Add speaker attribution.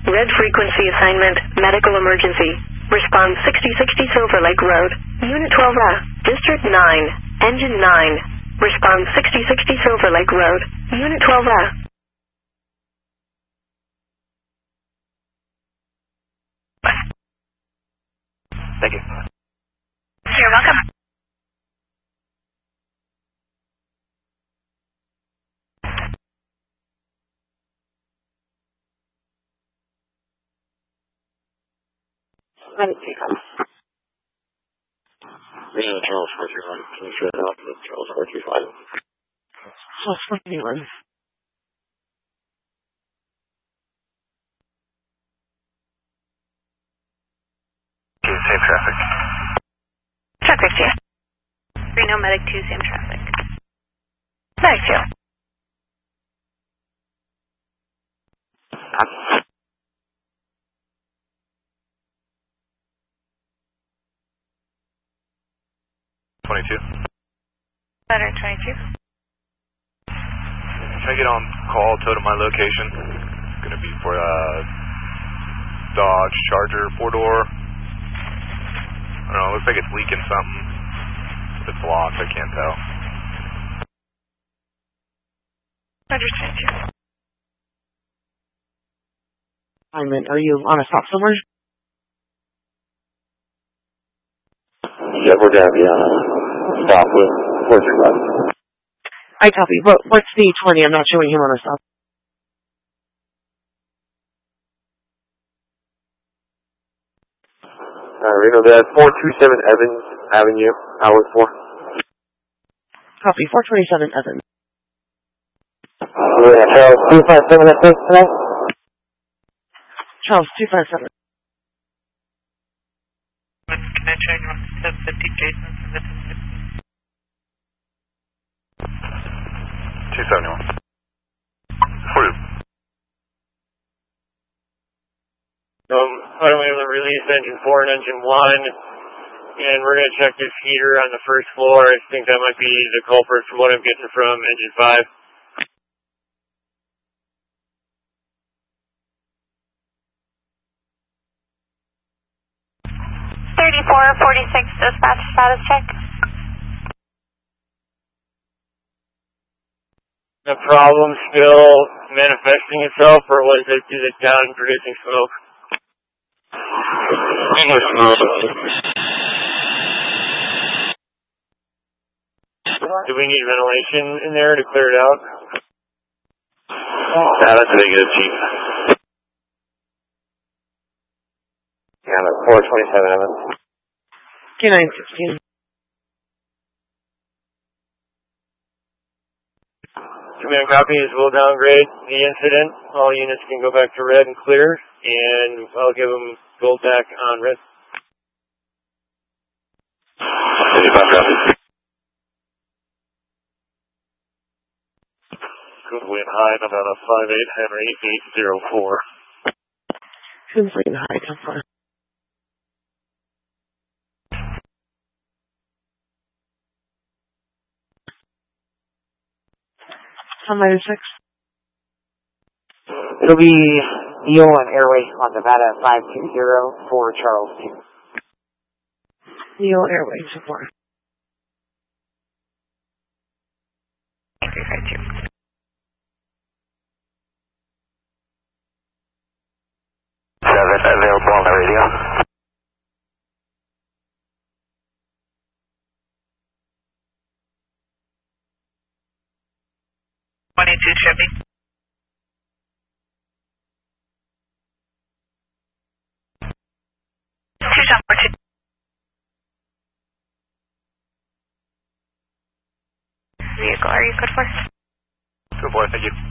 Speaker 1: Red frequency assignment, medical emergency. Respond 6060 Silver Lake Road. Unit 12A, District 9, Engine 9. Respond 6060 Silver Lake Road. Unit 12A.
Speaker 2: Thank you.
Speaker 1: You're welcome.
Speaker 2: Charles 431. Can you share it out with Charles 435?
Speaker 3: Charles 431.
Speaker 2: Same traffic.
Speaker 1: Traffic 2.
Speaker 4: Reno Medic 2, same traffic.
Speaker 1: Medic 2.
Speaker 4: Better 22.
Speaker 2: Can I get on call, tow to my location? It's going to be for Dodge Charger 4-door. I don't know, it looks like it's leaking something. If it's locked, I can't tell.
Speaker 4: Better 22.
Speaker 3: Are you on a stop somewhere?
Speaker 2: Yeah, we're going to be on a stop with 431.
Speaker 3: I copy. What's the 20? I'm not showing him on a stop.
Speaker 2: Reno, that's 427 Evans Avenue, Howard 4.
Speaker 3: Copy. 427 Evans.
Speaker 2: Charles 257 at 6 tonight?
Speaker 3: Charles 257.
Speaker 4: Can I check on the 50 Jason for the
Speaker 2: 271. For you.
Speaker 5: I don't have to release engine 4 and engine 1, and we're going to check this heater on the first floor. I think that might be the culprit from what I'm getting from engine 5.
Speaker 4: 3446 dispatch status check.
Speaker 5: The problem still manifesting itself, or was it due to the down and producing smoke? Do we need ventilation in there to clear it out?
Speaker 2: Yeah, that's a negative, Chief. Yeah, that's 427 Evans.
Speaker 3: K916.
Speaker 5: Command copies will downgrade the incident. All units can go back to red and clear, and I'll give them gold back on red.
Speaker 2: 85 copies. Good wind high, Nevada 58 Henry 804.
Speaker 3: Who's looking high? How far? Somebody 6.
Speaker 6: It'll be Neil and Airway on Nevada 520 for Charles 2.
Speaker 3: Neil Airway, so far.
Speaker 4: 352.
Speaker 2: Available on the radio.
Speaker 4: Chevy. Vehicle, are you good for?
Speaker 2: Good boy, thank you.